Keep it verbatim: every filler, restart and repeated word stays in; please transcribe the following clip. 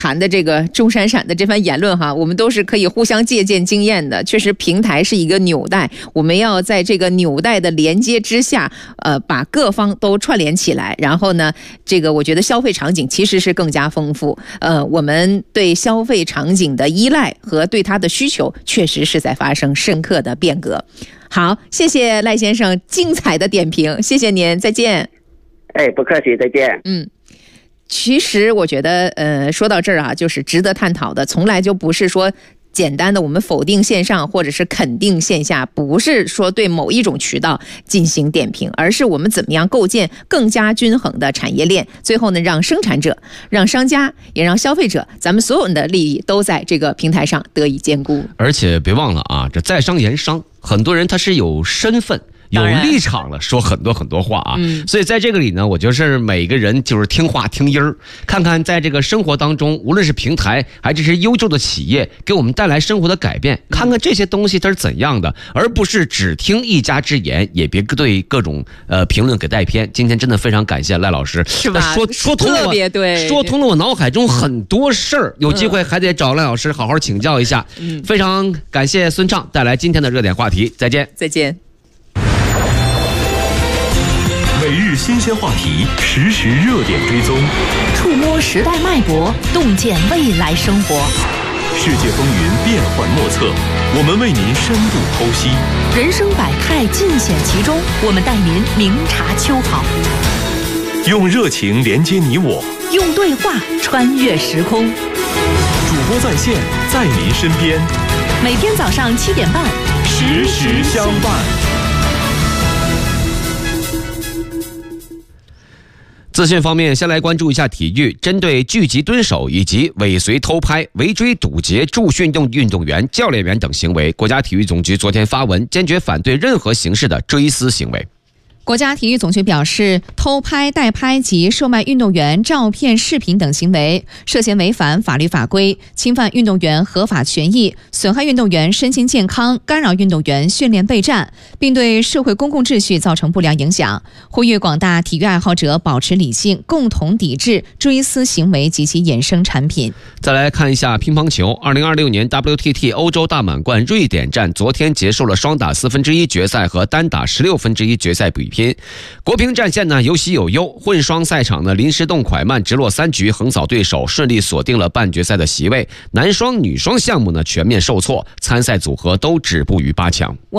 谈的这个钟闪闪的这番言论哈，我们都是可以互相借鉴经验的。确实，平台是一个纽带，我们要在这个纽带的连接之下，呃，把各方都串联起来。然后呢，这个我觉得消费场景其实是更加丰富。呃，我们对消费场景的依赖和对它的需求，确实是在发生深刻的变革。好，谢谢赖先生精彩的点评，谢谢您，再见。 哎，不客气，再见。 嗯。其实我觉得，呃，说到这儿啊，就是值得探讨的，从来就不是说简单的我们否定线上或者是肯定线下，不是说对某一种渠道进行点评，而是我们怎么样构建更加均衡的产业链，最后呢，让生产者、让商家也让消费者，咱们所有人的利益都在这个平台上得以兼顾。 而且别忘了啊，这在商言商，很多人他是有身份有立场了，说很多很多话啊、嗯、所以在这个里呢，我觉得是每个人就是听话听音儿，看看在这个生活当中，无论是平台还是优秀的企业给我们带来生活的改变，看看这些东西它是怎样的，而不是只听一家之言，也别对各种呃评论给带偏。今天真的非常感谢赖老师， 是吧？ 说说通了，特别对，说通了我脑海中很多事儿，有机会还得找赖老师好好请教一下。嗯，非常感谢孙畅带来今天的热点话题，再见， 再见。 每日新鲜话题，实时热点追踪， 触摸时代脉搏，洞见未来生活。 世界风云变幻莫测，我们为您深度剖析。 人生百态尽显其中，我们带您明察秋毫。 用热情连接你我， 用对话穿越时空。 主播在线，在您身边。 每天早上七点半， 时时相伴。 资讯方面，先来关注一下体育。针对聚集蹲守以及尾随偷拍、围追堵截助训动运动员、教练员等行为，国家体育总局昨天发文，坚决反对任何形式的追思行为。 国家体育总局表示，偷拍、代拍及售卖运动员照片、视频等行为，涉嫌违反法律法规，侵犯运动员合法权益，损害运动员身心健康，干扰运动员训练备战，并对社会公共秩序造成不良影响。呼吁广大体育爱好者保持理性，共同抵制追思行为及其衍生产品。 再来看一下乒乓球，二零二六年 W T T 欧洲大满贯瑞典站昨天结束了双打四分之一决赛和单打十六分之一决赛比拼。国乒战线呢有喜有忧，混双赛场呢林诗栋蒯曼直落三局横扫对手，顺利锁定了半决赛的席位。男双、女双项目呢全面受挫，参赛组合都止步于八强。